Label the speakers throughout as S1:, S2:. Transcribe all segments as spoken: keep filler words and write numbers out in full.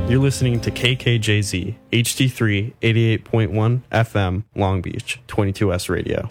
S1: You're listening to K K J Z, H D three, eighty-eight point one F M, Long Beach, twenty-two S Radio.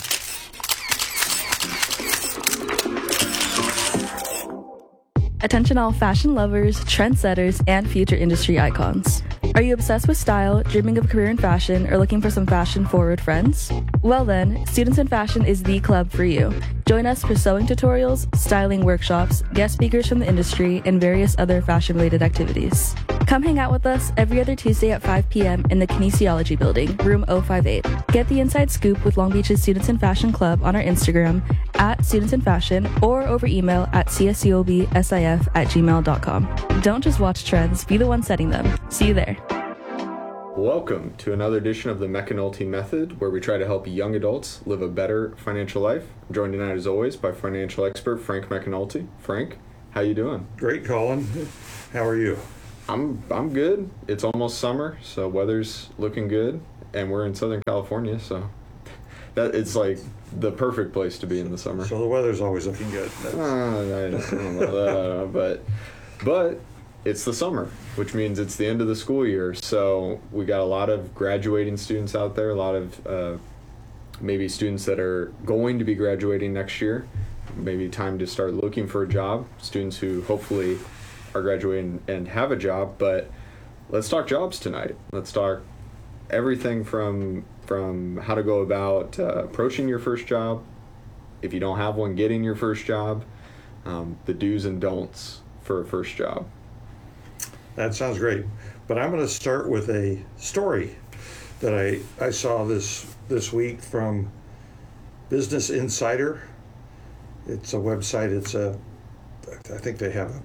S2: Attention all fashion lovers, trendsetters, and future industry icons. Are you obsessed with style, dreaming of a career in fashion, or looking for some fashion-forward friends? Well then, Students in Fashion is the club for you. Join us for sewing tutorials, styling workshops, guest speakers from the industry, and various other fashion-related activities. Come hang out with us every other Tuesday at five p.m. in the Kinesiology Building, room oh five eight. Get the inside scoop with Long Beach's Students in Fashion Club on our Instagram, at Students in Fashion, or over email at cscobsif at gmail dot com. Don't just watch trends, be the one setting them. See you there.
S3: Welcome to another edition of the McAnulty Method, where we try to help young adults live a better financial life. I'm joined tonight, as always, by financial expert Frank McAnulty. Frank, how you doing?
S4: Great, Colin. How are you?
S3: I'm I'm good. It's almost summer, so weather's looking good, and we're in Southern California, so that it's like the perfect place to be in the summer.
S4: So the weather's always looking good.
S3: Uh, I don't know that, but but it's the summer, which means it's the end of the school year. So we got a lot of graduating students out there, a lot of uh, maybe students that are going to be graduating next year. Maybe time to start looking for a job. Students who hopefully are graduating and have a job. But let's talk jobs tonight. Let's talk everything from from how to go about uh, approaching your first job, if you don't have one, getting your first job, um, the do's and don'ts for a first job.
S4: That sounds great. But I'm going to start with a story that I, I saw this this week from Business Insider. It's a website. It's a, I think they have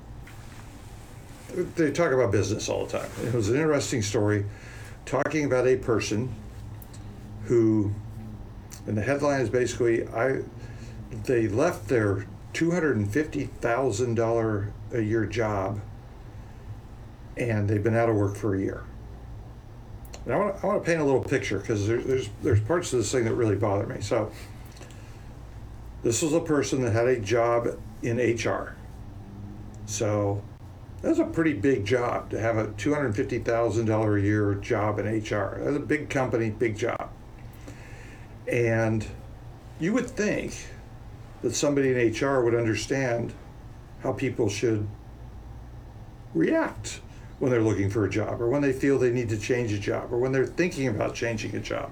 S4: a, they talk about business all the time. It was an interesting story talking about a person who, and the headline is basically, I, they left their two hundred fifty thousand dollars a year job and they've been out of work for a year. And I want to, I want to paint a little picture because there, there's there's parts of this thing that really bother me. So this was a person that had a job in H R. So that's a pretty big job to have a two hundred fifty thousand dollars a year job in H R. That's a big company, big job. And you would think that somebody in H R would understand how people should react when they're looking for a job, or when they feel they need to change a job, or when they're thinking about changing a job.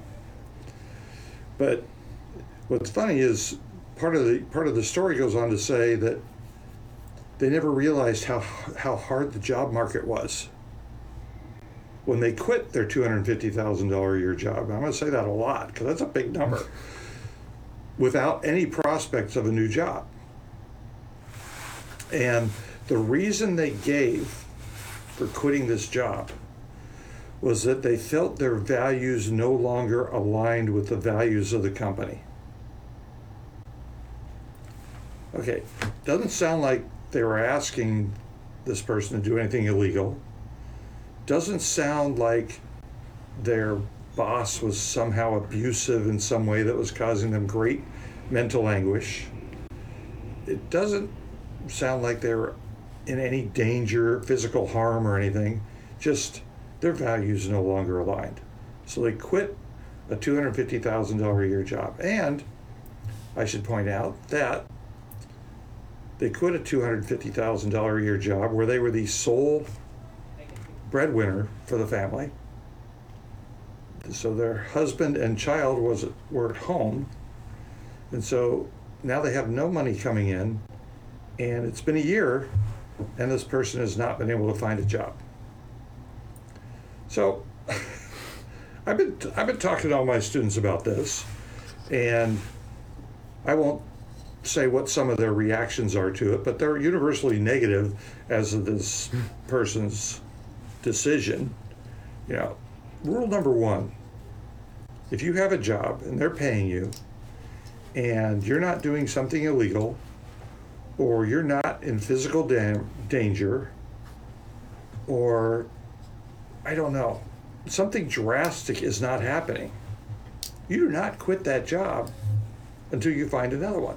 S4: But what's funny is part of the part of the story goes on to say that they never realized how how hard the job market was when they quit their two hundred fifty thousand dollars a year job. I'm going to say that a lot because that's a big number, without any prospects of a new job. And the reason they gave for quitting this job was that they felt their values no longer aligned with the values of the company. Okay, doesn't sound like they were asking this person to do anything illegal. Doesn't sound like their boss was somehow abusive in some way that was causing them great mental anguish. It doesn't sound like they were in any danger, physical harm or anything, just their values no longer aligned. So they quit a two hundred fifty thousand dollars a year job. And I should point out that they quit a two hundred fifty thousand dollars a year job where they were the sole breadwinner for the family. So their husband and child was were at home. And so now they have no money coming in, and it's been a year and this person has not been able to find a job. So I've been I've been talking to all my students about this, and I won't say what some of their reactions are to it, but they're universally negative as of this person's decision. You know, rule number one, if you have a job and they're paying you and you're not doing something illegal, or you're not in physical da- danger, or, I don't know, something drastic is not happening, you do not quit that job until you find another one.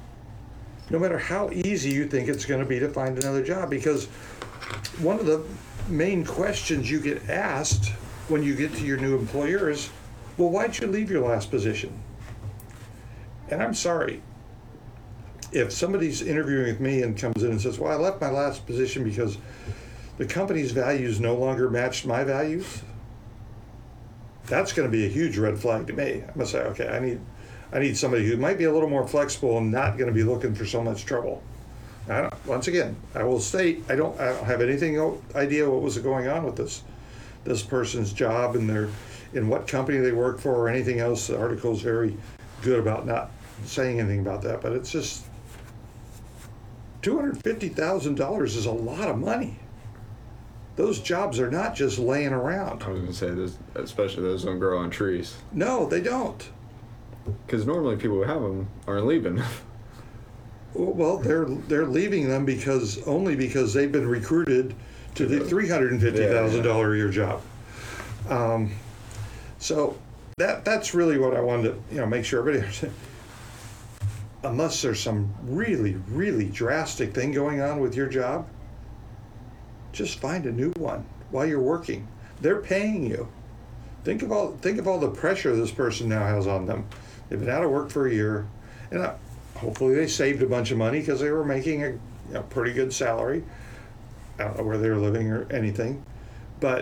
S4: No matter how easy you think it's going to be to find another job, because one of the main questions you get asked when you get to your new employer is, well, why'd you leave your last position? And I'm sorry, if somebody's interviewing with me and comes in and says, well, I left my last position because the company's values no longer matched my values, that's going to be a huge red flag to me. I'm going to say, okay, I need, I need somebody who might be a little more flexible and not going to be looking for so much trouble. I don't, once again, I will state, I don't, I don't have anything o- idea what was going on with this, this person's job and their, in what company they work for or anything else. The article is very good about not saying anything about that, but it's just two hundred fifty thousand dollars is a lot of money. Those jobs are not just laying around.
S3: I was gonna say this, especially those don't grow on trees.
S4: No, they don't.
S3: Because normally people who have them aren't leaving.
S4: Well, they're they're leaving them because only because they've been recruited to the three hundred fifty thousand dollars a year job. Um, so that that's really what I wanted to, you know, make sure everybody understands. Unless there's some really, really drastic thing going on with your job, just find a new one while you're working. They're paying you. Think of all think of all the pressure this person now has on them. They've been out of work for a year, and uh, hopefully they saved a bunch of money because they were making a, a pretty good salary. I don't know where they were living or anything, but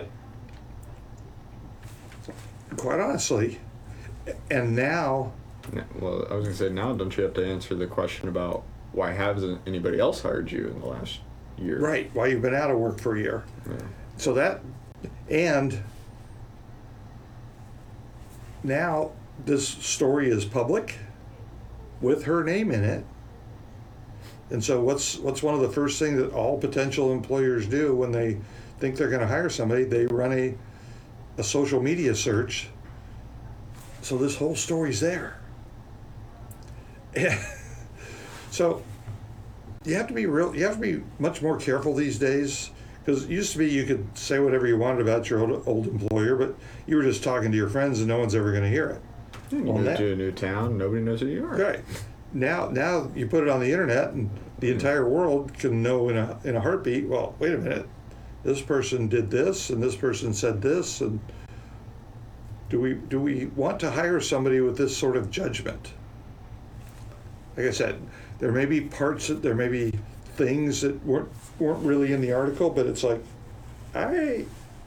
S4: quite honestly, and now.
S3: Well, I was gonna say, now don't you have to answer the question about why hasn't anybody else hired you in the last year?
S4: Right, why you've been out of work for a year.
S3: Yeah.
S4: So that, and now this story is public with her name in it. And so what's what's one of the first things that all potential employers do when they think they're going to hire somebody? They run a a social media search. So this whole story's there. Yeah. So you have to be real. You have to be much more careful these days, because it used to be you could say whatever you wanted about your old, old employer, but you were just talking to your friends and no one's ever going to hear it.
S3: You
S4: Well,
S3: move
S4: that-
S3: to a new town, nobody knows who you are.
S4: Right. Now, now you put it on the internet, and the entire world can know in a in a heartbeat. Well, wait a minute, this person did this, and this person said this, and do we do we want to hire somebody with this sort of judgment? Like I said, there may be parts, that, there may be things that weren't weren't really in the article, but it's like, I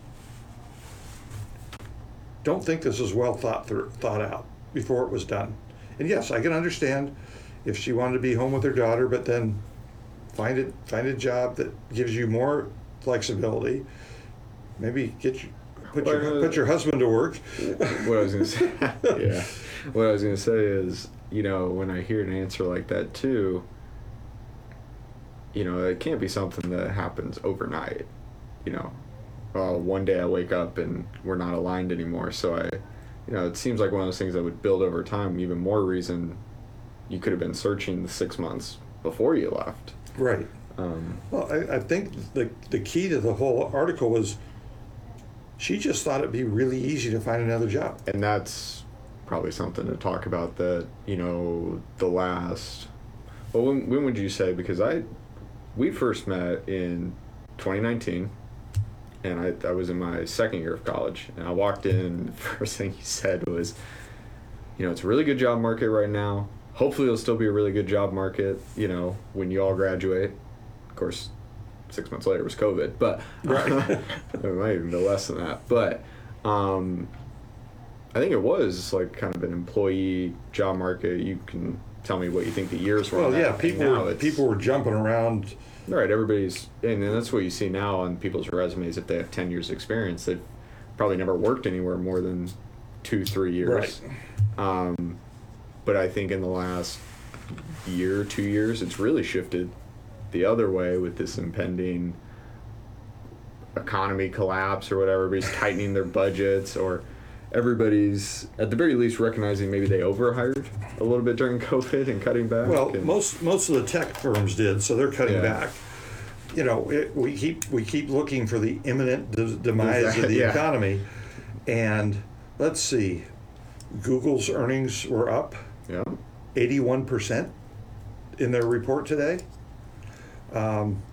S4: don't think this is well thought through, thought out before it was done. And yes, I can understand if she wanted to be home with her daughter, but then find it find a job that gives you more flexibility. Maybe get you, put your
S3: Well, uh,
S4: put your husband to work.
S3: What I was gonna say, yeah. What I was gonna say is, you know, when I hear an answer like that too, you know, it can't be something that happens overnight. You know, well, one day I wake up and we're not aligned anymore. So I, you know, it seems like one of those things that would build over time. Even more reason you could have been searching the six months before you left.
S4: Right.
S3: Um,
S4: Well, I, I think the the key to the whole article was she just thought it'd be really easy to find another job.
S3: and that's probably something to talk about. That, you know, the last. Well, when when would you say? Because I, we first met in twenty nineteen. And I, I was in my second year of college, and I walked in, and the first thing he said was, you know, it's a really good job market right now. Hopefully it'll still be a really good job market, you know, when you all graduate. Of course, six months later was COVID, but
S4: Right.
S3: it might even be less than that. But um, I think it was like kind of an employee job market. You can tell me what you think the years were on
S4: Well,
S3: that.
S4: yeah,
S3: And
S4: people
S3: now
S4: were,
S3: it's-
S4: people were jumping around.
S3: Right, everybody's, and that's what you see now on people's resumes. If they have ten years experience, they've probably never worked anywhere more than two, three years.
S4: Right.
S3: Um, but I think in the last year, two years, it's really shifted the other way with this impending economy collapse or whatever. Everybody's tightening their budgets, or everybody's, at the very least, recognizing maybe they overhired a little bit during COVID and cutting back.
S4: Well,
S3: and,
S4: most most of the tech firms did, so they're cutting
S3: Yeah.
S4: back. You know, it, we keep we keep looking for the imminent de- demise of the
S3: Yeah.
S4: economy, and let's see, Google's earnings were up
S3: yeah.
S4: eighty-one percent in their report today. Um,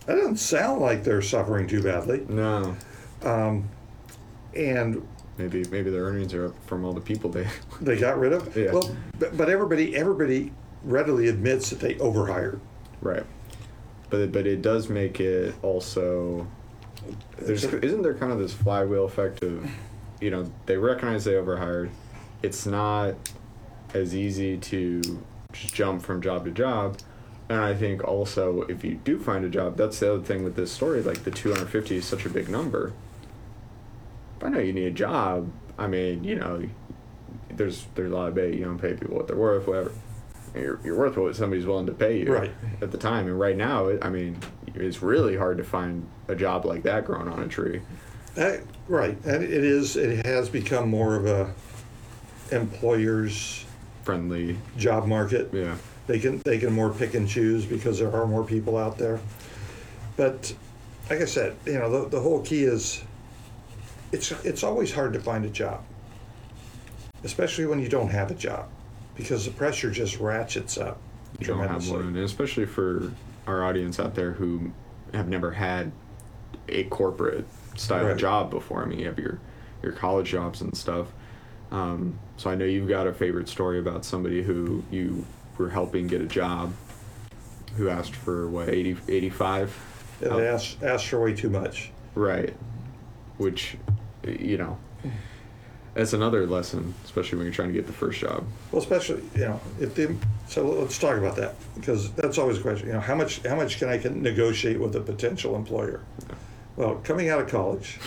S4: That doesn't sound like they're suffering too badly.
S3: No.
S4: Um, and
S3: Maybe maybe their earnings are up from all the people they.
S4: they got rid of.
S3: Yeah.
S4: Well, but, but everybody everybody readily admits that they overhired.
S3: Right. But but it does make it also. There's isn't there kind of this flywheel effect of, you know, they recognize they overhired. It's not as easy to just jump from job to job. And I think also if you do find a job, that's the other thing with this story, like the two hundred fifty is such a big number. If I know you need a job, I mean, you know, there's there's a lot of debate, you don't pay people what they're worth, whatever. You're, you're worth what somebody's willing to pay you
S4: Right.
S3: at the time. And right now, it, I mean, it's really hard to find a job like that growing on a tree.
S4: Uh, right, and it is. It has become more of a employer's
S3: Friendly,
S4: job market.
S3: yeah.
S4: They can they can more pick and choose because there are more people out there. But like I said, you know, the, the whole key is it's it's always hard to find a job, especially when you don't have a job, because the pressure just ratchets up
S3: You don't have
S4: tremendously.
S3: one, and especially for our audience out there who have never had a corporate style
S4: Right.
S3: job before. I mean, you have your your college jobs and stuff. Um, so I know you've got a favorite story about somebody who you were helping get a job, who asked for what eighty, eighty-five?
S4: And
S3: Oh.
S4: they ask ask for way too much.
S3: Right. Which, you know, that's another lesson, especially when you're trying to get the first job.
S4: Well, especially you know if the so let's talk about that, because that's always a question. You know, how much how much can I can negotiate with a potential employer? Well, coming out of college,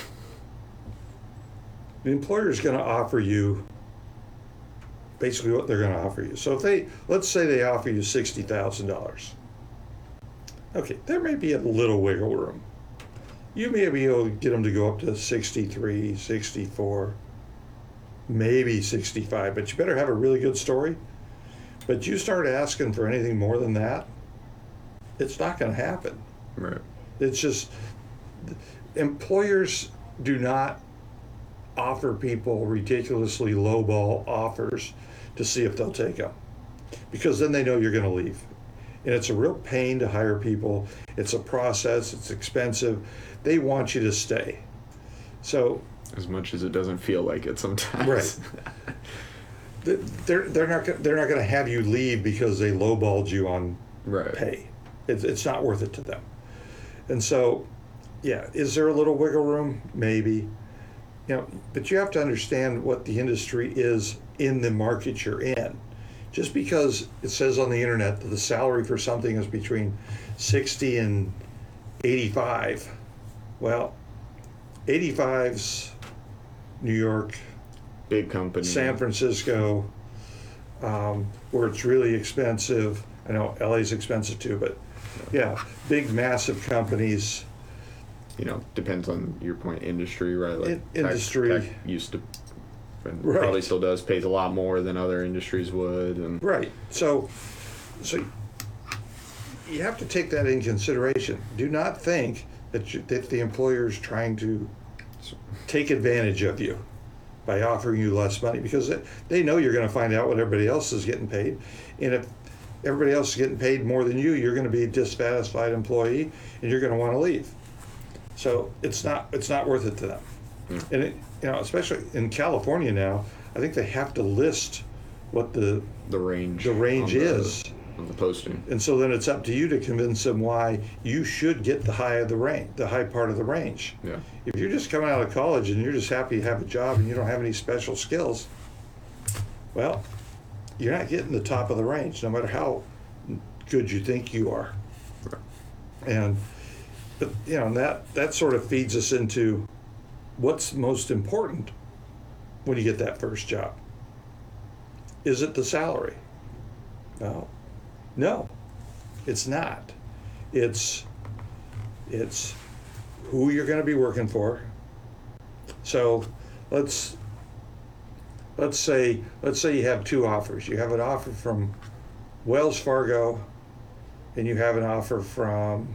S4: the employer is going to offer you basically what they're going to offer you. So if they, let's say they offer you sixty thousand dollars. Okay, there may be a little wiggle room. You may be able to get them to go up to sixty-three, sixty-four, maybe sixty-five, but you better have a really good story. But you start asking for anything more than that, it's not going to happen.
S3: Right.
S4: It's just, employers do not offer people ridiculously lowball offers to see if they'll take them, because then they know you're going to leave. And it's a real pain to hire people. It's a process. It's expensive. They want you to stay. So,
S3: As much as it doesn't feel like it sometimes.
S4: right. th- They're, they're not, go- they're not going to have you leave because they lowballed you on
S3: Right.
S4: pay. It's, it's not worth it to them. And so, yeah, is there a little wiggle room? Maybe. You know, but you have to understand what the industry is in the market you're in. Just because it says on the internet that the salary for something is between sixty and eighty-five, well, eighty-five's New York,
S3: Big company.
S4: San Francisco, um, where it's really expensive. I know L A's expensive too, but yeah, big, massive companies.
S3: You know, depends on your point, industry, right? Like
S4: In-
S3: tech-
S4: industry.
S3: tech used to, and
S4: Right.
S3: probably still does, pays a lot more than other industries would, and
S4: Right. So, so you have to take that in consideration. Do not think that, you, that the employer is trying to take advantage of you by offering you less money, because they, they know you're going to find out what everybody else is getting paid, and if everybody else is getting paid more than you, you're going to be a dissatisfied employee, and you're going to want to leave. So it's not it's not worth it to them.
S3: Mm.
S4: And it, you know, especially in California now, I think they have to list what the
S3: the range.
S4: the range
S3: on the-
S4: is.
S3: on the posting.
S4: And so then it's up to you to convince them why you should get the high of the range, the high part of the range.
S3: Yeah.
S4: If you're just coming out of college and you're just happy to have a job and you don't have any special skills, well, you're not getting the top of the range, no matter how good you think you are.
S3: Right.
S4: And, but, you know, that, that sort of feeds us into what's most important when you get that first job. Is it the salary? No. No, it's not. It's, it's who you're going to be working for. So let's, let's say, let's say you have two offers. You have an offer from Wells Fargo and you have an offer from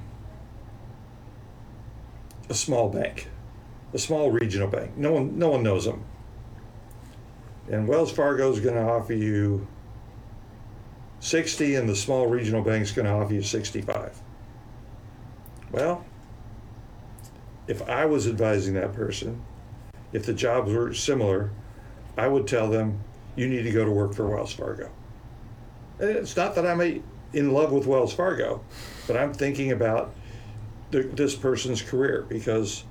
S4: a small bank, a small regional bank. No one, no one knows them. And Wells Fargo is going to offer you sixty, and the small regional bank's going to offer you sixty-five. Well, if I was advising that person, if the jobs were similar, I would tell them, you need to go to work for Wells Fargo. And it's not that I'm a, in love with Wells Fargo, but I'm thinking about the, this person's career, because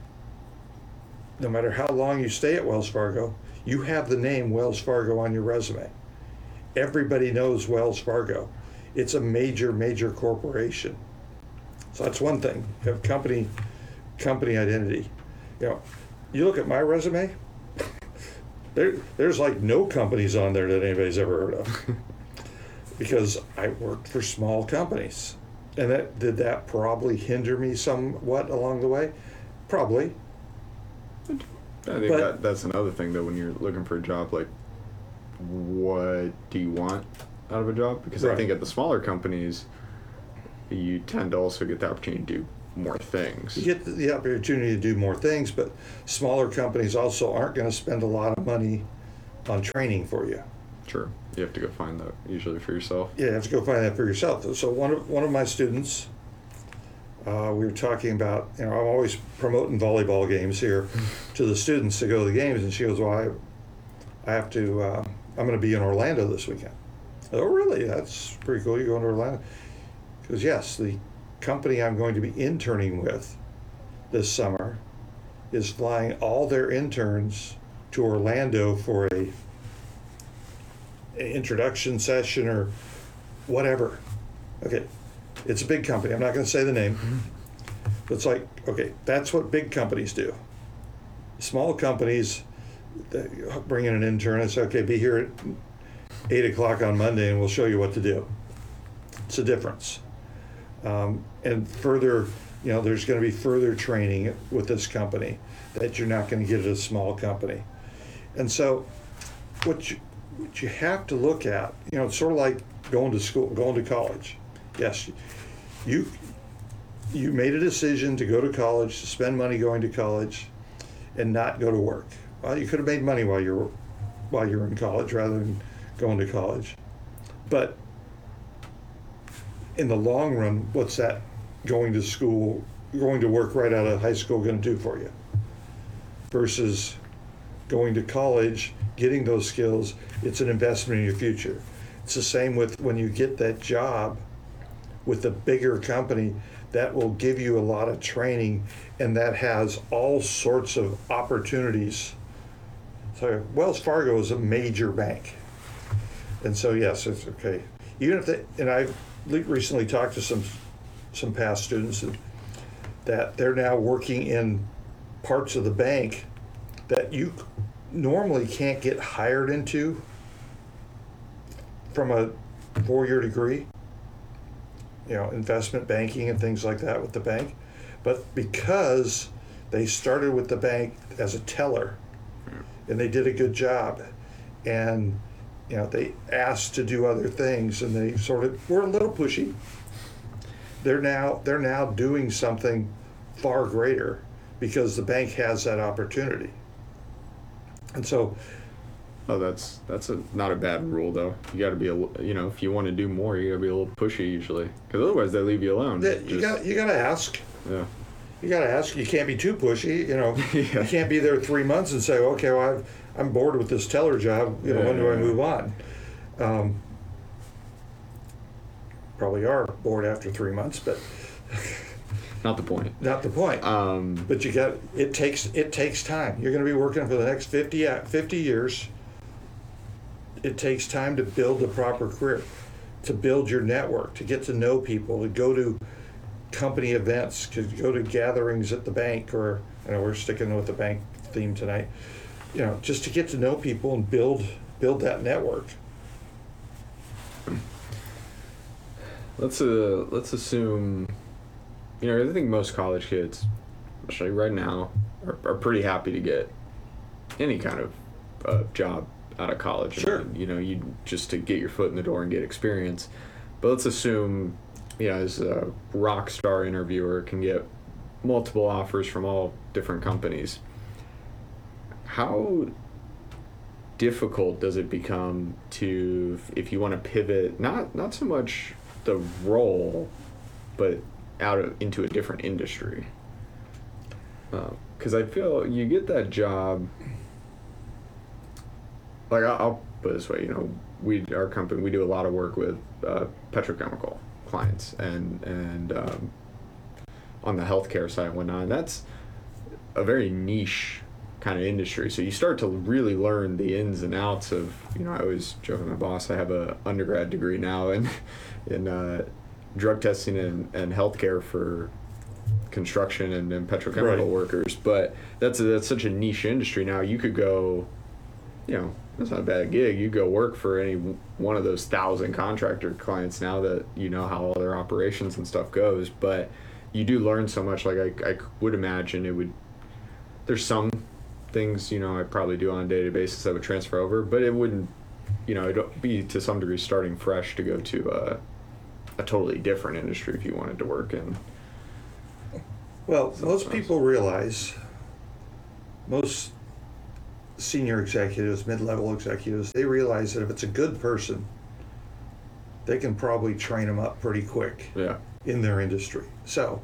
S4: no matter how long you stay at Wells Fargo, you have the name Wells Fargo on your resume. Everybody knows Wells Fargo. It's a major, major corporation. So that's one thing. You have company, company identity. You know, you look at my resume, there, there's like no companies on there that anybody's ever heard of. Because I worked for small companies. And that did that probably hinder me somewhat along the way? Probably.
S3: I think
S4: But-
S3: that that's another thing though, when you're looking for a job, like, what do you want out of a job? Because I
S4: Right.
S3: think at the smaller companies, you tend to also get the opportunity to do more things.
S4: You get the- the opportunity to do more things, but smaller companies also aren't going to spend a lot of money on training for you.
S3: Sure, you have to go find that usually for yourself.
S4: Yeah, you have to go find that for yourself. So one of one of my students, uh, we were talking about, you know, I'm always promoting volleyball games here to the students to go to the games, and she goes, well, I, I have to, uh, I'm going to be in Orlando this weekend. Oh, really? That's pretty cool. You're going to Orlando? She goes, yes, the company I'm going to be interning with this summer is flying all their interns to Orlando for a introduction session or whatever. Okay, it's a big company. I'm not going to say the name. But it's like, okay, that's what big companies do. Small companies they bring in an intern and say, okay, be here at eight o'clock on Monday and we'll show you what to do. It's a difference. Um, and further, you know, there's going to be further training with this company that you're not going to get at a small company. And so what you, what you have to look at, you know, it's sort of like going to school, going to college. Yes, you you made a decision to go to college, to spend money going to college, and not go to work. Well, you could have made money while you're while you're in college rather than going to college. But in the long run, what's that going to school, going to work right out of high school going to do for you? Versus going to college, getting those skills, it's an investment in your future. It's the same with when you get that job with a bigger company that will give you a lot of training and that has all sorts of opportunities. So Wells Fargo is a major bank. And so yes, it's okay. Even if they, and I've recently talked to some some past students that they're now working in parts of the bank that you normally can't get hired into from a four-year degree, you know, investment banking and things like that with the bank. But because they started with the bank as a teller and they did a good job and, you know, they asked to do other things and they sort of were a little pushy. They're now, they're now doing something far greater because the bank has that opportunity. And so,
S3: Oh, that's that's a not a bad rule though. You got to be a l- you know, if you want to do more, you got to be a little pushy usually, because otherwise they leave you alone.
S4: that you
S3: Just-
S4: got you got to ask.
S3: yeah.
S4: You got to ask. You can't be too pushy. You know,
S3: Yeah.
S4: you can't be there three months and say, okay, well, I've, I'm bored with this teller job. You know, when do I
S3: Yeah.
S4: move on? Um, probably are bored after three months, but
S3: Not the point.
S4: not the point.
S3: Um,
S4: But you got it takes it takes time. You're going to be working for the next fifty, uh, fifty years. It takes time to build a proper career, to build your network, to get to know people, to go to company events, to go to gatherings at the bank, or I know we're sticking with the bank theme tonight. You know, just to get to know people and build build that network.
S3: let's uh let's assume, you know, I think most college kids, especially right now, are, are pretty happy to get any kind of uh, job out of college. I
S4: Sure.
S3: mean, you know, you just to get your foot in the door and get experience. But let's assume, you know, as a rock star interviewer can get multiple offers from all different companies. How difficult does it become to, if you want to pivot, not not so much the role, but out of into a different industry. Because uh, I feel you get that job. Like I'll, I'll put it this way, you know, we our company we do a lot of work with uh, petrochemical clients and and um, on the healthcare side and whatnot. And that's a very niche kind of industry. So you start to really learn the ins and outs of, you know, I always joke with my boss, I have a undergrad degree now in in uh, drug testing and, and healthcare for construction and, and petrochemical
S4: Right.
S3: workers. But that's a, that's such a niche industry now. You could go, you know, that's not a bad gig. You go work for any one of those thousand contractor clients now that you know how all their operations and stuff goes. But you do learn so much. Like I, I would imagine it would. There's some things, you know, I probably do on a day-to-day basis that would transfer over, but it wouldn't, you know, it'd be to some degree starting fresh to go to a, a totally different industry if you wanted to work in.
S4: Well, most people realize, most senior executives, mid-level executives, they realize that if it's a good person, they can probably train them up pretty quick
S3: Yeah.
S4: in their industry. So,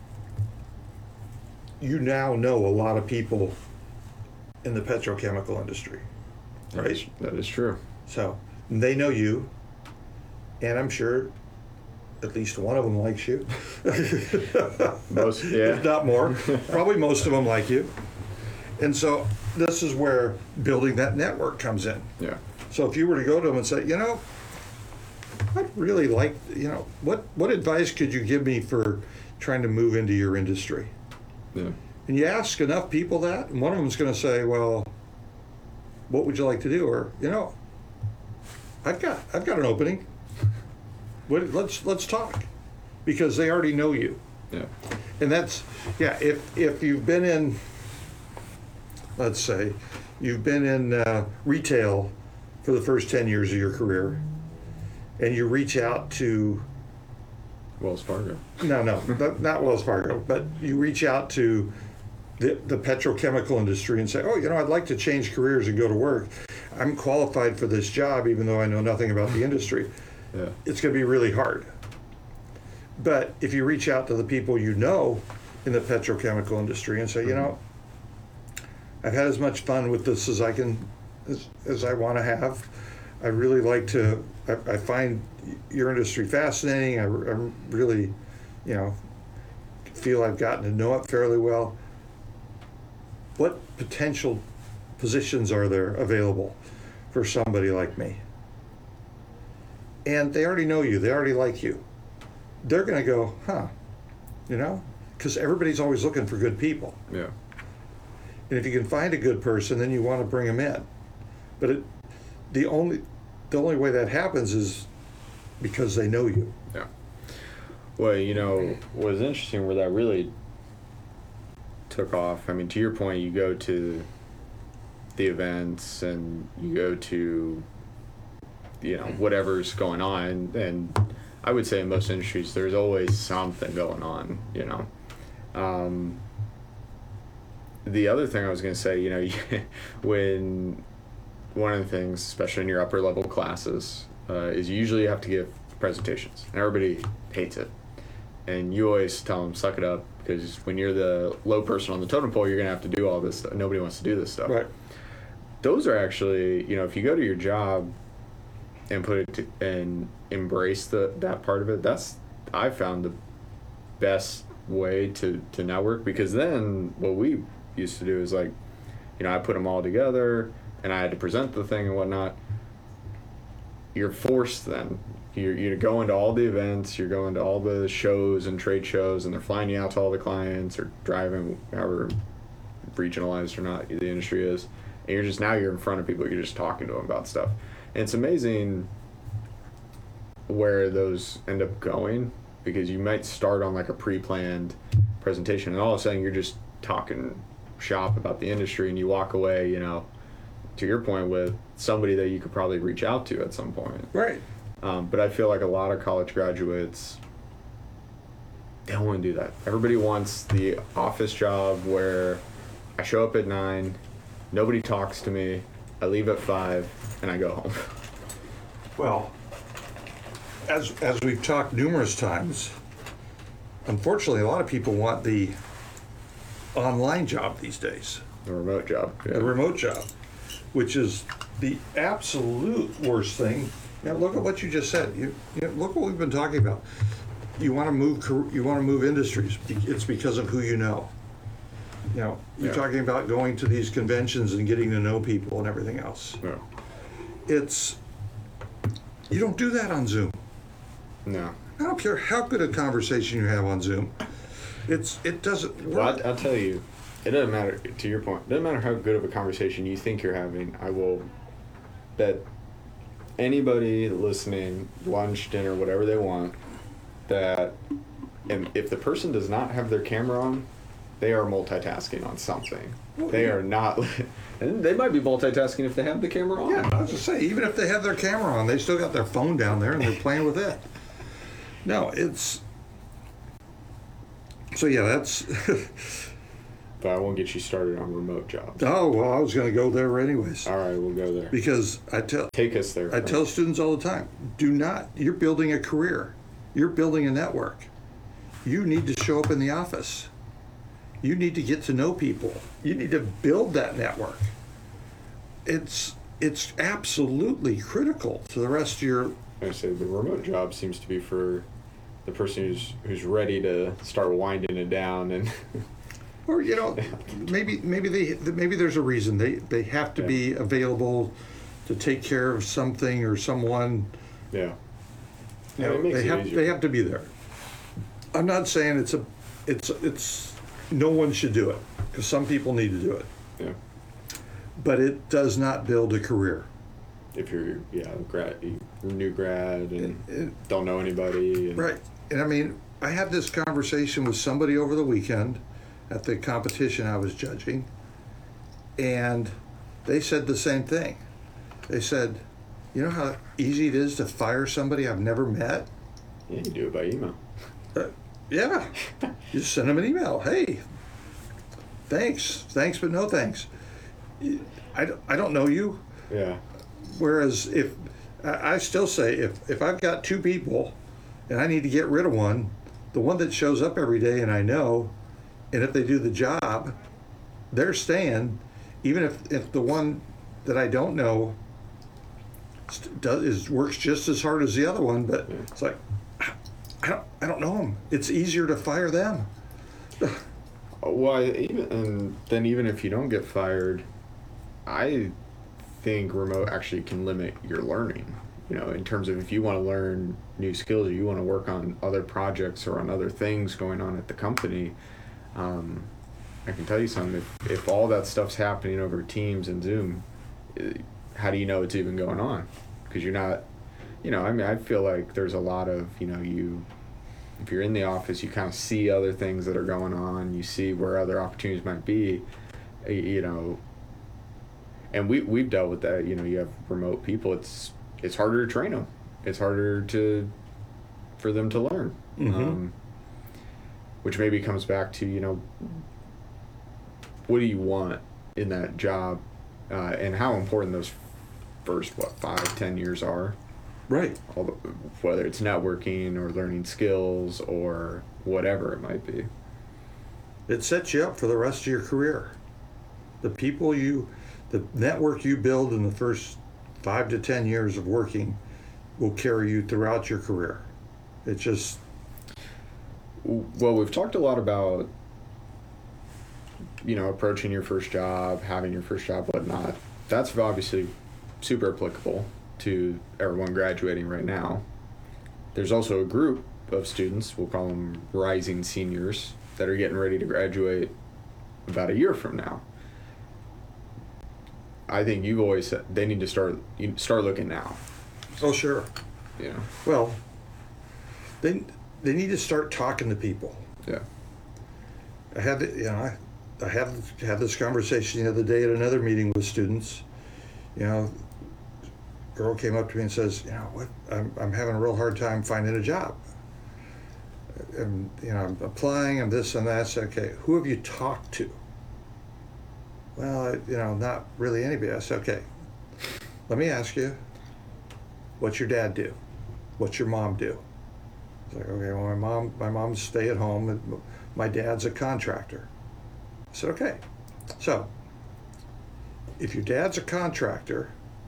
S4: you now know a lot of people in the petrochemical industry,
S3: That is,
S4: right?
S3: that is true.
S4: So, they know you, and I'm sure at least one of them likes you.
S3: Most, yeah.
S4: If not more. Probably most of them like you. And so this is where building that network comes in.
S3: Yeah.
S4: So if you were to go to them and say, you know, I'd really like, you know, what, what advice could you give me for trying to move into your industry?
S3: Yeah.
S4: And you ask enough people that, and one of them's going to say, well, what would you like to do? Or, you know, I've got, I've got an opening. What, let's, let's talk. Because they already know you.
S3: Yeah.
S4: And that's, yeah, if, if you've been in, let's say, you've been in uh, retail for the first ten years of your career, and you reach out to,
S3: Wells Fargo.
S4: no, no, not, not Wells Fargo, but you reach out to the, the petrochemical industry and say, oh, you know, I'd like to change careers and go to work. I'm qualified for this job, even though I know nothing about the industry.
S3: Yeah.
S4: It's going to be really hard. But if you reach out to the people you know in the petrochemical industry and say, you know, I've had as much fun with this as I can, as, as I want to have. I really like to, I, I find your industry fascinating. I, I really, you know, feel I've gotten to know it fairly well. What potential positions are there available for somebody like me? And they already know you, they already like you. They're going to go, huh, you know, because everybody's always looking for good people.
S3: Yeah.
S4: And if you can find a good person, then you want to bring them in. But it, the only the only way that happens is because they know you.
S3: Yeah. Well, you know, what was interesting where that really took off, I mean, to your point, you go to the events and you go to, you know, whatever's going on, and I would say in most industries, there's always something going on, you know. Um, the other thing I was going to say, you know, when one of the things, especially in your upper level classes, uh, is you usually have to give presentations, and everybody hates it. And you always tell them, suck it up, because when you're the low person on the totem pole, you're going to have to do all this stuff. Nobody wants to do this stuff.
S4: Right.
S3: Those are actually, you know, if you go to your job and put it to, and embrace the that part of it, that's, I found the best way to, to network, because then what we used to do is like, you know, I put them all together and I had to present the thing and whatnot. You're forced then. You're, you're going to all the events, you're going to all the shows and trade shows, and they're flying you out to all the clients or driving, however regionalized or not the industry is. And you're just, now you're in front of people, you're just talking to them about stuff. And it's amazing where those end up going, because you might start on like a pre-planned presentation and all of a sudden you're just talking shop about the industry, and you walk away, you know, to your point, with somebody that you could probably reach out to at some point.
S4: Right.
S3: Um, but I feel like a lot of college graduates, they don't want to do that. Everybody wants the office job where I show up at nine, nobody talks to me, I leave at five, and I go home.
S4: Well, as as we've talked numerous times, unfortunately, a lot of people want the online job these days,
S3: The remote job. Yeah.
S4: the remote job, which is the absolute worst thing. Now, look at what you just said. You, you know, look what we've been talking about. You want to move. car- You want to move industries. It's because of who you know. You know, you're
S3: Yeah.
S4: talking about going to these conventions and getting to know people and everything else.
S3: No.
S4: It's you don't do that on Zoom.
S3: No.
S4: I don't care how good a conversation you have on Zoom. It's it doesn't work.
S3: Well, I, I'll tell you, it doesn't matter. To your point, it doesn't matter how good of a conversation you think you're having. I will bet anybody listening, lunch, dinner, whatever they want, that, and if the person does not have their camera on, they are multitasking on something. They are not, and they might be multitasking if they have the camera on.
S4: Yeah, I was just saying, even if they have their camera on, they still got their phone down there and they're playing with it. No, it's so yeah, that's
S3: But I won't get you started on remote jobs.
S4: oh well, I was going to go there anyways
S3: All right, we'll go there.
S4: because I tell
S3: Take us there.
S4: I
S3: Frank.
S4: tell students all the time, do not. You're building a career. You're building a network. You need to show up in the office. You need to get to know people. You need to build that network. It's it's absolutely critical to the rest of your.
S3: I say the remote job seems to be for the person who's who's ready to start winding it down and
S4: Or you know, maybe maybe they maybe there's a reason they they have to
S3: Yeah.
S4: be available to take care of something or someone.
S3: yeah.
S4: You
S3: Yeah,
S4: know,
S3: it makes
S4: they
S3: it
S4: have
S3: easier.
S4: they have to be there. I'm not saying it's a it's it's no one should do it because some people need to do it,
S3: Yeah.
S4: but it does not build a career.
S3: If you're yeah grad, you- new grad and
S4: It-
S3: don't know anybody. And,
S4: Right. And I mean, I had this conversation with somebody over the weekend at the competition I was judging, and they said the same thing. They said, you know how easy it is to fire somebody I've never met?
S3: Yeah, you do it by email.
S4: Uh, yeah. You just send them an email. Hey, thanks. Thanks, but no thanks. I, don't- I don't know you.
S3: Yeah.
S4: Whereas if, I I still say, if, if I've got two people and I need to get rid of one, the one that shows up every day and I know, and if they do the job, they're staying, even if, if the one that I don't know st- does is works just as hard as the other one, but it's like, I don't, I don't know them. It's easier to fire them.
S3: Well, I- even and then even if you don't get fired, I think remote actually can limit your learning. You know, in terms of if you want to learn new skills or you want to work on other projects or on other things going on at the company, um, I can tell you something. If, if all that stuff's happening over Teams and Zoom, eh, how do you know it's even going on? Because you're not, you know, I mean, I feel like there's a lot of, you know, you, if you're in the office, you kind of see other things that are going on. You see where other opportunities might be, eh, you know, and we, we've dealt with that. You know, you have remote people. It's, it's harder to train them. It's harder to, for them to learn.
S4: Mhm.
S3: Um, which maybe comes back to, you know, what do you want in that job, uh, and how important those first, what, five, ten years are.
S4: Right.
S3: All the, whether it's networking or learning skills or whatever it might be.
S4: It sets you up for the rest of your career. The people you, the network you build in the first five to ten years of working will carry you throughout your career. It just,
S3: Well, we've talked a lot about, you know, approaching your first job, having your first job, whatnot. That's obviously super applicable to everyone graduating right now. There's also a group of students, we'll call them rising seniors, that are getting ready to graduate about a year from now. I think you've always said they need to start you start looking now.
S4: oh sure.
S3: You know,
S4: Well, they they need to start talking to people.
S3: yeah,
S4: I had, you know, I, I had had this conversation the other day at another meeting with students. You know, girl came up to me and says, you know, what, I'm I'm having a real hard time finding a job. And you know, I'm applying and this and that. I said, okay, who have you talked to? Well, I, you know, not really anybody. I said, okay, let me ask you, what's your dad do? What's your mom do? It's like, okay, well, my mom, my mom's stay at home, and my dad's a contractor. I said, okay. So, if your dad's a contractor,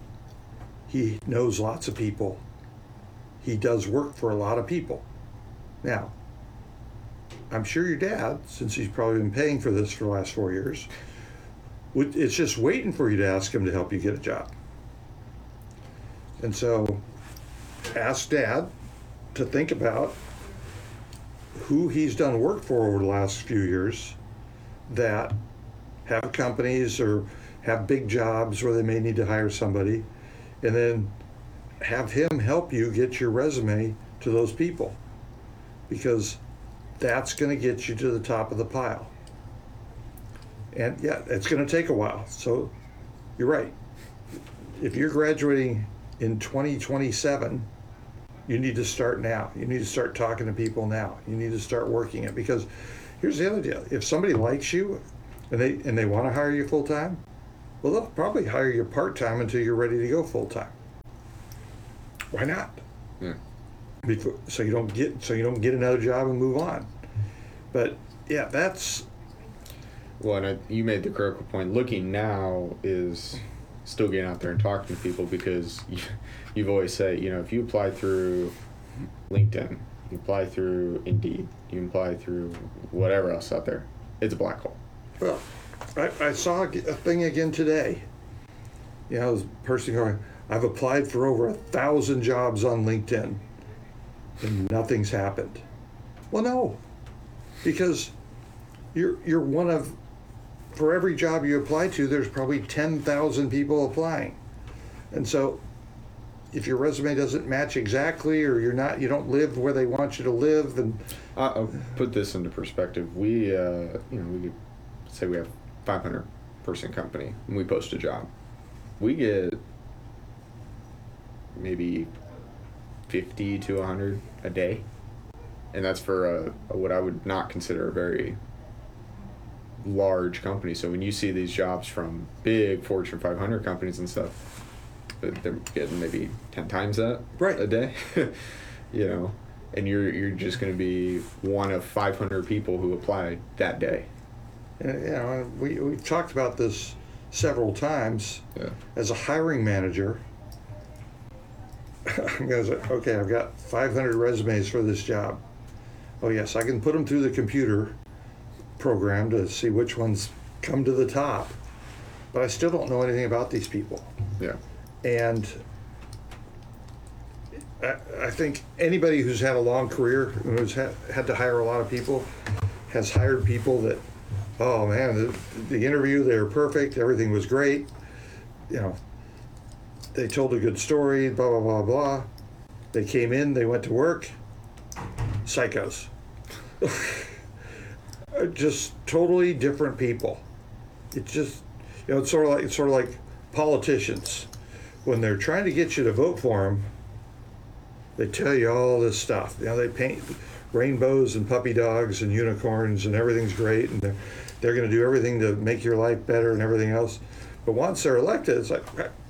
S4: he knows lots of people. He does work for a lot of people. Now, I'm sure your dad, since he's probably been paying for this for the last four years, would, it's just waiting for you to ask him to help you get a job. And so, ask Dad to think about who he's done work for over the last few years that have companies or have big jobs where they may need to hire somebody, and then have him help you get your resume to those people, because that's going to get you to the top of the pile. And yeah, it's going to take a while. So you're right. If you're graduating in twenty twenty-seven, you need to start now. You need to start talking to people now. You need to start working it, because here's the other deal. If somebody likes you and they and they want to hire you full time, well, they'll probably hire you part time until you're ready to go full time. Why not?
S3: Yeah.
S4: Before, so you don't get so you don't get another job and move on. But yeah, that's
S3: Well, and I, you made the critical point. Looking now is still getting out there and talking to people, because you, you've always said, you know, if you apply through LinkedIn, you apply through Indeed, you apply through whatever else out there, it's a black hole.
S4: well. I, I saw a thing again today. You know, this person going, I've applied for over a thousand jobs on LinkedIn and nothing's happened. Well, no, because you're you're one of, for every job you apply to, there's probably ten thousand people applying. And so if your resume doesn't match exactly, or you're not, you don't live where they want you to live, then
S3: Uh, I'll put this into perspective. We, uh, you know, we could say we have five hundred person company and we post a job. We get maybe fifty to one hundred a day. And that's for a, a what I would not consider a very large company. So when you see these jobs from big Fortune five hundred companies and stuff, they're getting maybe ten times that
S4: Right.
S3: a day, you know, and you're you're just going to be one of five hundred people who applied that day.
S4: Uh, you know, we, we've talked about this several times.
S3: Yeah.
S4: As a hiring manager, I'm going to say, okay, I've got five hundred resumes for this job. Oh yes, I can put them through the computer program to see which ones come to the top, but I still don't know anything about these people.
S3: Yeah.
S4: And I, I think anybody who's had a long career, who's had, had to hire a lot of people, has hired people that, oh man, the, the interview, they were perfect, everything was great, you know, they told a good story, blah, blah, blah, blah. They came in, they went to work, psychos. Just totally different people. It's just, you know, it's sort of like, it's sort of like politicians. When they're trying to get you to vote for them, they tell you all this stuff. You know, they paint rainbows and puppy dogs and unicorns and everything's great, and they're, they're going to do everything to make your life better and everything else. But once they're elected, it's like,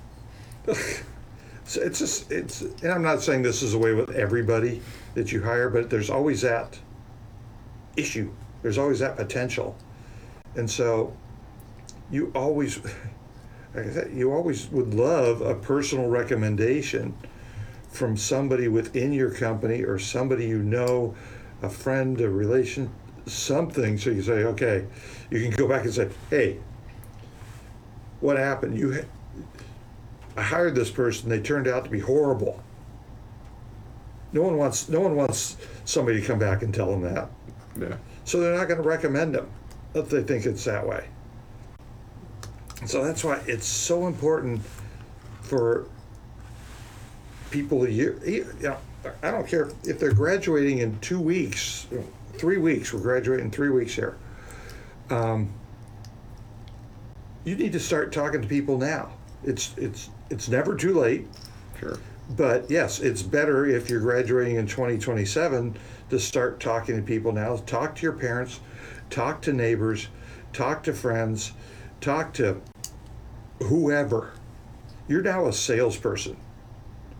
S4: so it's just, it's, and I'm not saying this is the way with everybody that you hire, but there's always that issue. There's always that potential. And so you always, like I said, you always would love a personal recommendation from somebody within your company or somebody you know, a friend, a relation, something, so you say, okay, you can go back and say, hey, what happened? You, I hired this person, they turned out to be horrible. No one wants, no one wants somebody to come back and tell them that.
S3: Yeah.
S4: So they're not going to recommend them if they think it's that way. So that's why it's so important for people a year. You know, I don't care if they're graduating in two weeks, three weeks. We're graduating in three weeks here. Um, you need to start talking to people now. It's it's it's never too late.
S3: Sure.
S4: But yes, it's better if you're graduating in twenty twenty-seven to start talking to people now. Talk to your parents, talk to neighbors, talk to friends, talk to whoever. You're now a salesperson.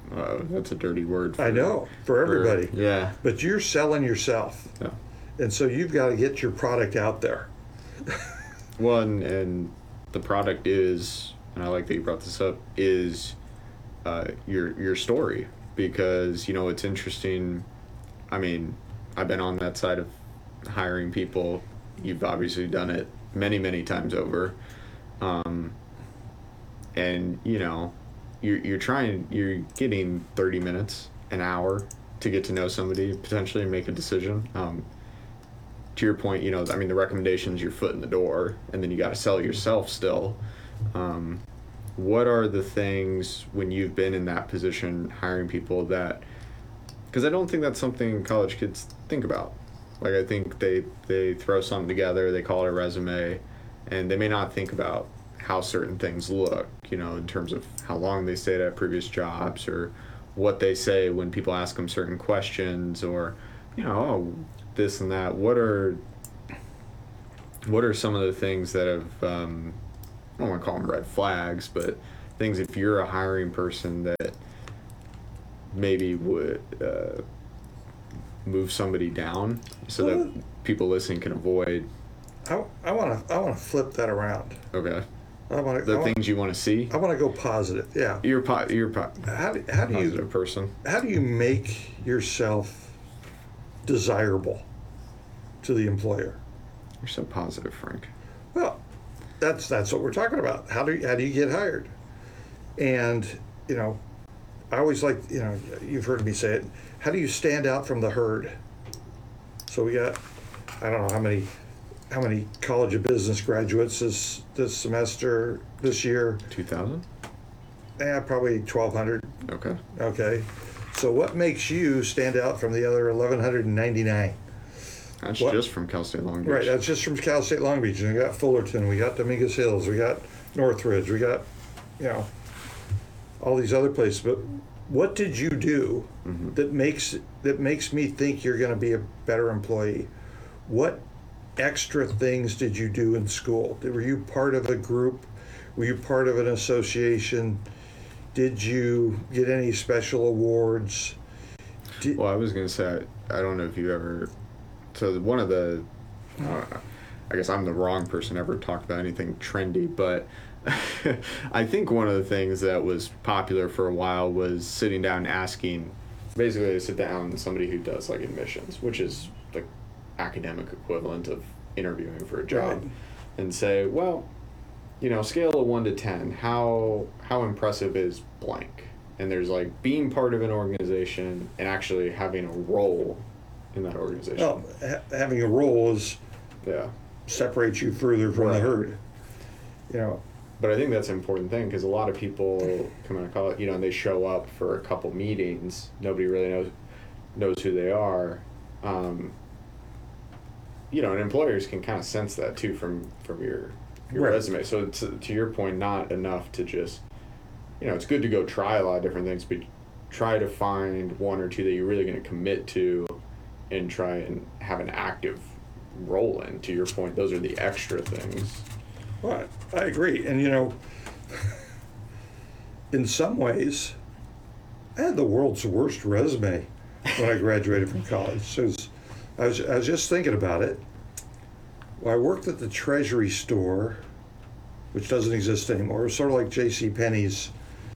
S3: Uh, that's a dirty word. For,
S4: I know, for everybody.
S3: For, yeah.
S4: But you're selling yourself.
S3: Yeah.
S4: And so you've got to get your product out there.
S3: Well, and, and the product is, and I like that you brought this up, is uh, your your story. Because, you know, it's interesting. I mean, I've been on that side of hiring people. You've obviously done it many, many times over. Um, and, you know, you're, you're trying, you're getting thirty minutes, an hour to get to know somebody, potentially make a decision. Um, to your point, you know, I mean, the recommendation's your foot in the door, and then you got to sell yourself still. Um, what are the things when you've been in that position hiring people that, because I don't think that's something college kids think about. Like, I think they, they throw something together, they call it a resume, and they may not think about how certain things look, you know, in terms of how long they stayed at previous jobs, or what they say when people ask them certain questions, or, you know, oh, this and that. What are what are some of the things that have, um, I don't want to call them red flags, but things if you're a hiring person that maybe would uh, move somebody down so
S4: Well,
S3: that people listening can avoid.
S4: I, I want to I want to flip that around.
S3: Okay.
S4: I want
S3: The
S4: to
S3: things you want to see.
S4: I want to go positive. Yeah.
S3: You're po- you're po-
S4: How do, how do
S3: positive
S4: you
S3: person.
S4: how do you make yourself desirable to the employer?
S3: You're so positive, Frank.
S4: Well, that's that's what we're talking about. How do you, how do you get hired? And you know, I always like, you know, you've heard me say it. How do you stand out from the herd? So we got, I don't know how many how many College of Business graduates this this semester this year.
S3: Two thousand.
S4: Yeah, probably twelve hundred.
S3: Okay.
S4: Okay. So what makes you stand out from the other eleven ninety-nine?
S3: That's
S4: What?
S3: just from Cal State Long Beach.
S4: Right, that's just from Cal State Long Beach. And we got Fullerton, we got Dominguez Hills, we got Northridge, we got, you know, all these other places. But what did you do
S3: Mhm.
S4: that makes that makes me think you're going to be a better employee? What extra things did you do in school? Were you part of a group? Were you part of an association? Did you get any special awards? Did,
S3: Well, I was gonna say, I don't know if you ever. So one of the, uh, I guess I'm the wrong person ever to talk about anything trendy, but I think one of the things that was popular for a while was sitting down and asking, basically to sit down with somebody who does like admissions, which is the academic equivalent of interviewing for a job,
S4: Right.
S3: and say, well, you know, scale of one to ten, how how impressive is blank? And there's like being part of an organization and actually having a role in that organization.
S4: well, ha- having a role is
S3: Yeah.
S4: separates you further from
S3: Right.
S4: the herd. You know,
S3: But I think that's an important thing because a lot of people come out of college, you know, and they show up for a couple meetings. Nobody really knows knows who they are. Um, you know, and employers can kind of sense that too from from your your
S4: Right.
S3: resume. So to, to your point, not enough to just, you know, it's good to go try a lot of different things, but try to find one or two that you're really going to commit to, and try and have an active role in. To your point, those are the extra things.
S4: well, I agree. And, you know, in some ways, I had the world's worst resume when I graduated from college. So it's- I was, I was just thinking about it. Well, I worked at the Treasury store, which doesn't exist anymore. It was sort of like J C Penney's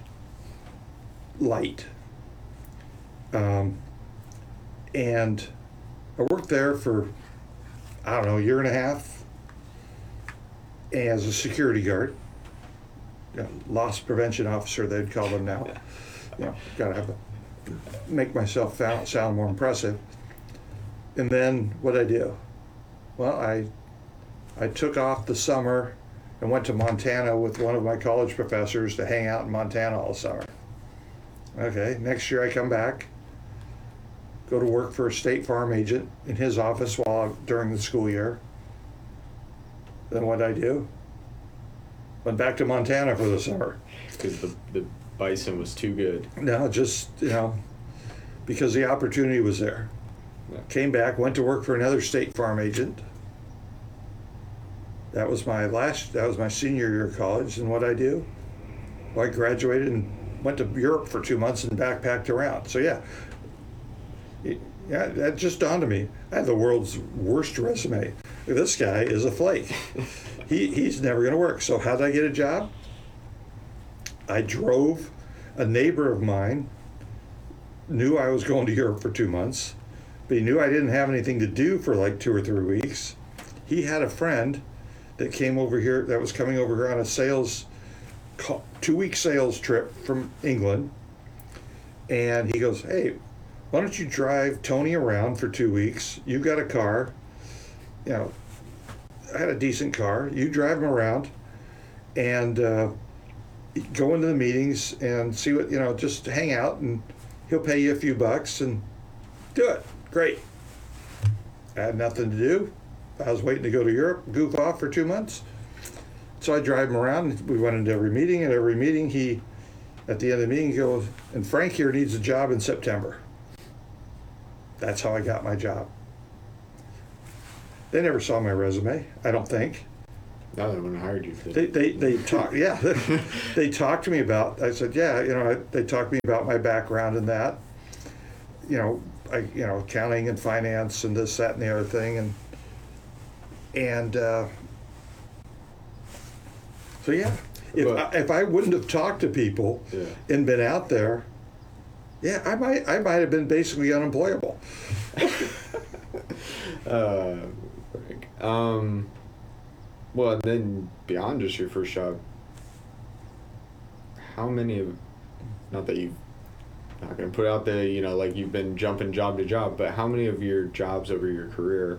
S4: light. Um, and I worked there for, I don't know, a year and a half as a security guard, you know, loss prevention officer, they'd call them now. You know, gotta have to make myself sound, sound more impressive. And then what'd I do? Well, I I took off the summer and went to Montana with one of my college professors to hang out in Montana all summer. Okay, next year I come back, go to work for a State Farm agent in his office while during the school year. Then what'd I do? Went back to Montana for the summer.
S3: Because the, the bison was too good.
S4: No, just, you know, because the opportunity was there.
S3: Yeah.
S4: Came back, went to work for another State Farm agent. That was my last, that was my senior year of college. And what'd I do? Well, I graduated in went to Europe for two months and backpacked around. So yeah, It- yeah, that just dawned on me. I have the world's worst resume. This guy is a flake. he he's never going to work. So how did I get a job? I drove. A neighbor of mine knew I was going to Europe for two months, but he knew I didn't have anything to do for like two or three weeks. He had a friend that came over here, that was coming over here on a sales, two-week sales trip from England. And he goes, hey, why don't you drive Tony around for two weeks? You got a car. You know, I had a decent car. You drive him around and uh, go into the meetings and see what, you know, just hang out, and he'll pay you a few bucks and do it. Great. I had nothing to do. I was waiting to go to Europe, goof off for two months. So I drive him around. We went into every meeting. At every meeting, he, at the end of the meeting, he goes, and Frank here needs a job in September. That's how I got my job. They never saw my resume, I don't think.
S3: No, they wouldn't have hired you. For
S4: They they they talked yeah they talked to me about. I said yeah you know I, they talked to me about my background and that, you know I you know accounting and finance and this, that, and the other thing, and and uh, so yeah if
S3: But-
S4: I, if I wouldn't have talked to people
S3: Yeah.
S4: and been out there, yeah I might I might have been basically unemployable.
S3: Uh, Frank. Um, well, and then beyond just your first job, how many of, not that you've, not going to put out the, you know, like you've been jumping job to job, but how many of your jobs over your career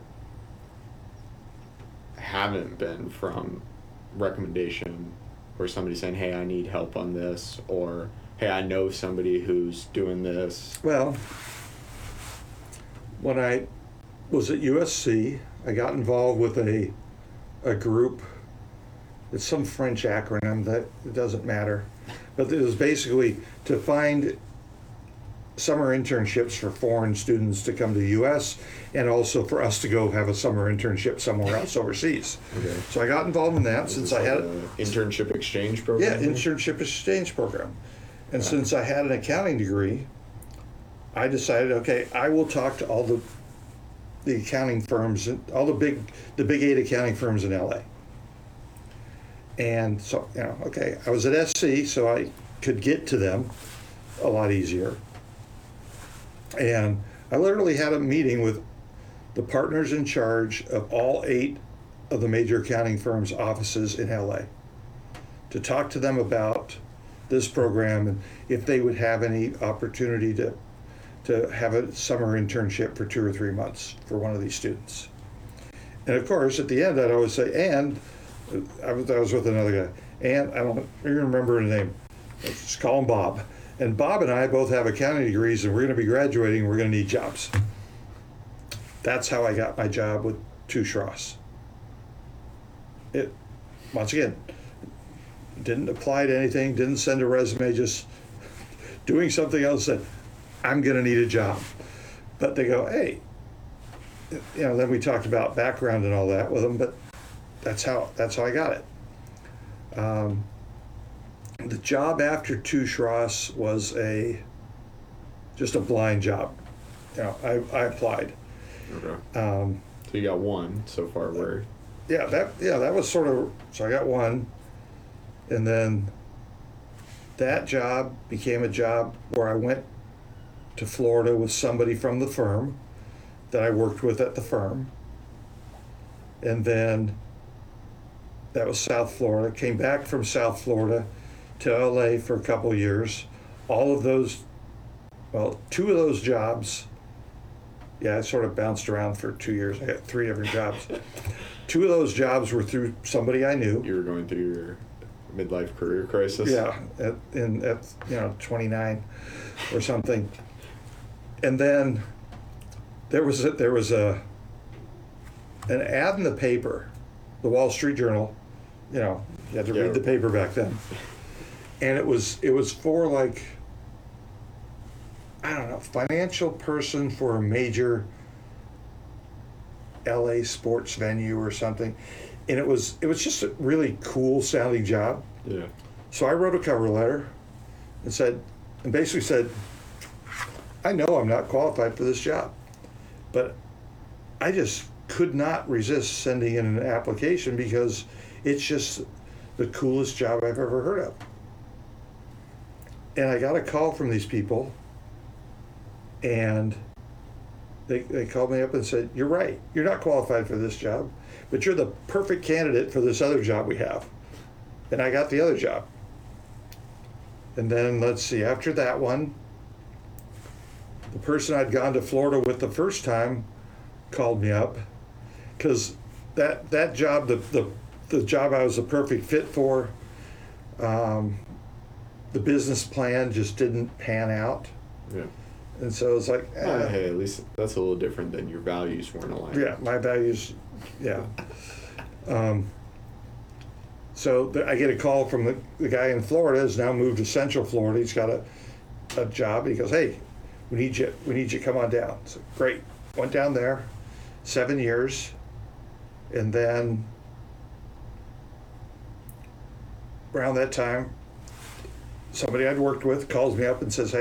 S3: haven't been from recommendation or somebody saying, hey, I need help on this, or hey, I know somebody who's doing this?
S4: Well, when I was at U S C, I got involved with a a group. It's some French acronym that it doesn't matter, but it was basically to find summer internships for foreign students to come to the U S, and also for us to go have a summer internship somewhere else overseas.
S3: Okay.
S4: So I got involved in that since I had
S3: an internship exchange
S4: yeah
S3: program.
S4: internship exchange program, and since I had an accounting degree, I decided, okay, I will talk to all the the accounting firms, all the big the big eight accounting firms in L A. And so, you know, okay, I was at S C, so I could get to them a lot easier. And I literally had a meeting with the partners in charge of all eight of the major accounting firms' offices in L A to talk to them about this program and if they would have any opportunity to to have a summer internship for two or three months for one of these students. And of course, at the end, I'd always say, and I was, I was with another guy, and I don't even remember his name. Let's just call him Bob. And Bob and I both have accounting degrees, and we're going to be graduating, and we're going to need jobs. That's how I got my job with Touche Ross. It, once again, didn't apply to anything, didn't send a resume, just doing something else that I'm going to need a job. But they go, hey, you know, then we talked about background and all that with them, but that's how that's how I got it. Um, the job after Touche Ross was a just a blind job. You know, I, I applied.
S3: Okay.
S4: Um,
S3: So you got one so far. Where?
S4: yeah, that yeah, that was sort of, so I got one, and then that job became a job where I went to Florida with somebody from the firm that I worked with at the firm. And then that was South Florida. Came back from South Florida to L A for a couple of years. All of those, well, two of those jobs, yeah, I sort of bounced around for two years. I got three different jobs. Two of those jobs were through somebody I knew.
S3: You were going through your midlife career crisis.
S4: Yeah, at, in at you know twenty-nine or something. And then there was a, there was a an ad in the paper, the Wall Street Journal. You know, you had to
S3: Yeah.
S4: read the paper back then, and it was it was for like I don't know, financial person for a major L A sports venue or something, and it was it was just a really cool sounding job.
S3: Yeah.
S4: So I wrote a cover letter and said, and basically said, I know I'm not qualified for this job, but I just could not resist sending in an application because it's just the coolest job I've ever heard of. And I got a call from these people, and they, they called me up and said, you're right, you're not qualified for this job, but you're the perfect candidate for this other job we have. And I got the other job. And then, let's see, after that one, the person I'd gone to Florida with the first time called me up, because that, that job, the, the, the job I was the perfect fit for, um, the business plan just didn't pan out.
S3: Yeah.
S4: And so it was like, eh,
S3: Uh, hey, at least that's a little different than your values weren't aligned.
S4: yeah, my values, yeah. Um, so the, I get a call from the, the guy in Florida, has now moved to Central Florida. He's got a, a job. He goes, hey, we need you, we need you to come on down. So great. Went down there, seven years. And then around that time, somebody I'd worked with calls me up and says, hey,